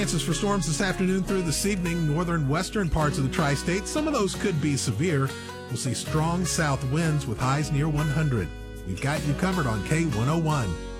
Chances for storms this afternoon through this evening. Northern western parts of the tri-state, some of those could be severe. We'll see strong south winds with highs near 100. We've got you covered on K101.